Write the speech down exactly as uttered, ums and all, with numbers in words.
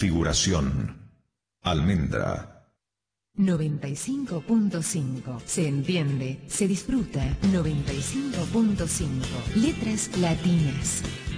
Figuración. Almendra. noventa y cinco punto cinco. Se entiende, se disfruta. noventa y cinco punto cinco. Letras latinas.